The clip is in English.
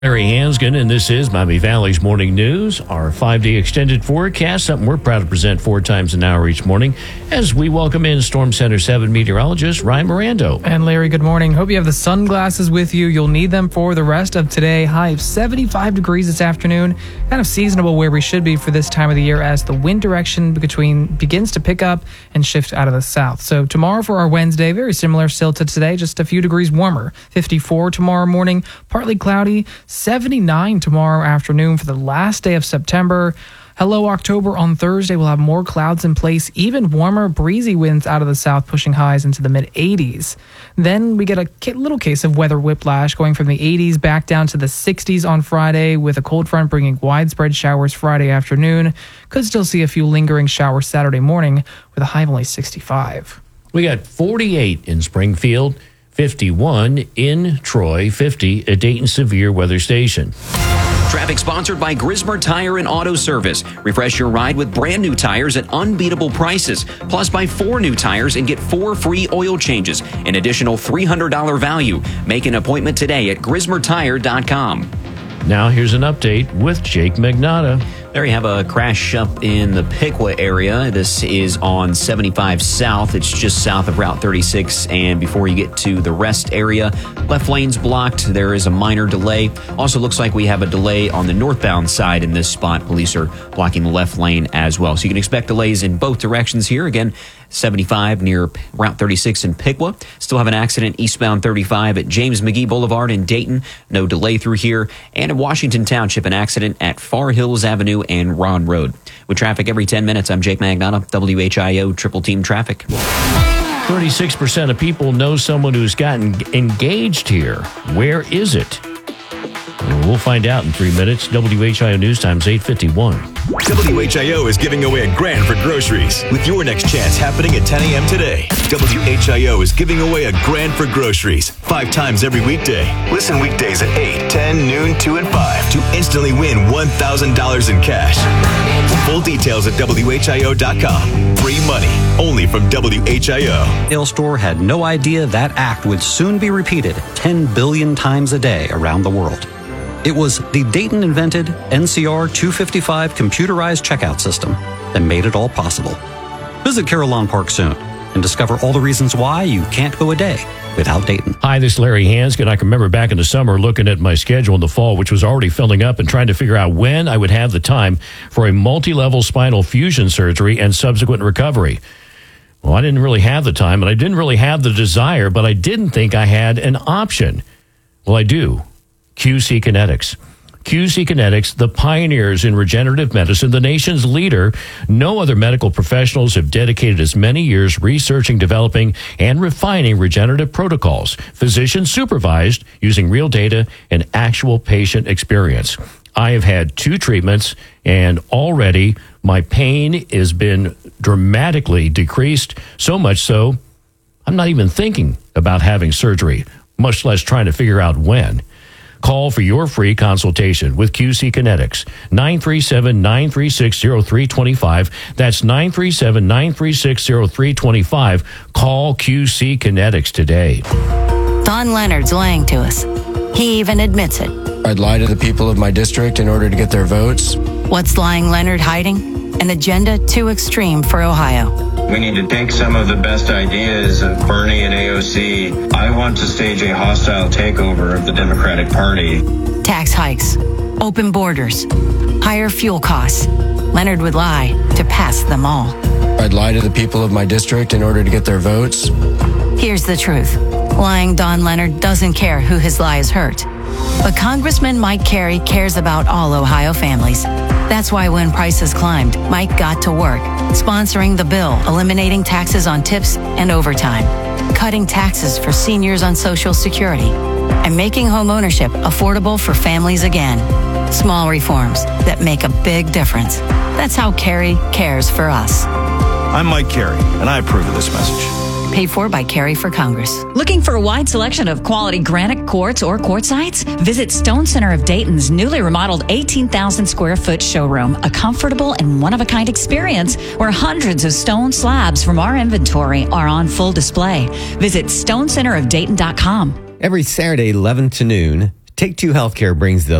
Larry Hansgen, and this is Miami Valley's Morning News, our 5-day extended forecast, something we're proud to present 4 times an hour each morning as we welcome in Storm Center 7 meteorologist Ryan Mirando. And Larry, good morning. Hope you have the sunglasses with you. You'll need them for the rest of today. High of 75 degrees this afternoon. Kind of seasonable where we should be for this time of the year as the wind direction begins to pick up and shift out of the south. So tomorrow for our Wednesday, very similar still to today, just a few degrees warmer. 54 tomorrow morning, partly cloudy. 79 tomorrow afternoon for the last day of September. Hello, October on Thursday. We'll have more clouds in place, even warmer, breezy winds out of the south, pushing highs into the mid-80s. Then we get a little case of weather whiplash, going from the 80s back down to the 60s on Friday, with a cold front bringing widespread showers Friday afternoon. Could still see a few lingering showers Saturday morning with a high of only 65. We got 48 in Springfield, 51 in Troy, 50 at Dayton Severe Weather Station. Traffic sponsored by Grismer Tire and Auto Service. Refresh your ride with brand new tires at unbeatable prices. Plus, buy 4 new tires and get 4 free oil changes. An additional $300 value. Make an appointment today at GrismerTire.com. Now here's an update with Jake Magnotta. There you have a crash up in the Piqua area. This is on 75 South. It's just south of Route 36. And before you get to the rest area, left lane's blocked. There is a minor delay. Also looks like we have a delay on the northbound side in this spot. Police are blocking the left lane as well. So you can expect delays in both directions here. Again, 75 near Route 36 in Piqua. Still have an accident eastbound 35 at James McGee Boulevard in Dayton. No delay through here. And in Washington Township, an accident at Far Hills Avenue and Ron Road. With traffic every 10 minutes, I'm Jake Magnotta, WHIO Triple Team Traffic. 36% of people know someone who's gotten engaged here. Where is it? We'll find out in 3 minutes. WHIO News Time's 8:51. WHIO is giving away $1,000 for groceries, with your next chance happening at 10 a.m. today. WHIO is giving away $1,000 for groceries 5 times every weekday. Listen weekdays at 8, 10, noon, 2, and 5 to instantly win $1,000 in cash. Full details at WHIO.com. Free money, only from WHIO. Ailstore had no idea that act would soon be repeated 10 billion times a day around the world. It was the Dayton-invented NCR 255 computerized checkout system that made it all possible. Visit Carillon Park soon and discover all the reasons why you can't go a day without Dayton. Hi, this is Larry Hansgen. I can remember back in the summer looking at my schedule in the fall, which was already filling up, and trying to figure out when I would have the time for a multi-level spinal fusion surgery and subsequent recovery. Well, I didn't really have the time, and I didn't really have the desire, but I didn't think I had an option. Well, I do. QC Kinetics. QC Kinetics, the pioneers in regenerative medicine, the nation's leader. No other medical professionals have dedicated as many years researching, developing, and refining regenerative protocols, physician supervised, using real data and actual patient experience. I have had 2 treatments, and already my pain has been dramatically decreased, so much so I'm not even thinking about having surgery, much less trying to figure out when. Call for your free consultation with QC Kinetics, 937-936-0325. That's 937-936-0325. Call QC Kinetics today. Don Leonard's lying to us. He even admits it. I'd lie to the people of my district in order to get their votes. What's lying Leonard hiding? An agenda too extreme for Ohio. We need to take some of the best ideas of Bernie and AOC. I want to stage a hostile takeover of the Democratic Party. Tax hikes, open borders, higher fuel costs. Leonard would lie to pass them all. I'd lie to the people of my district in order to get their votes. Here's the truth. Lying Don Leonard doesn't care who his lies hurt. But Congressman Mike Carey cares about all Ohio families. That's why when prices climbed, Mike got to work, sponsoring the bill, eliminating taxes on tips and overtime, cutting taxes for seniors on Social Security, and making home ownership affordable for families again. Small reforms that make a big difference. That's how Carey cares for us. I'm Mike Carey, and I approve of this message. Paid for by Carey for Congress. Looking for a wide selection of quality granite quartz or quartzites? Visit Stone Center of Dayton's newly remodeled 18,000 square foot showroom, a comfortable and one-of-a-kind experience where hundreds of stone slabs from our inventory are on full display. Visit stonecenterofdayton.com. Every Saturday, 11 to noon, Take Two Healthcare brings the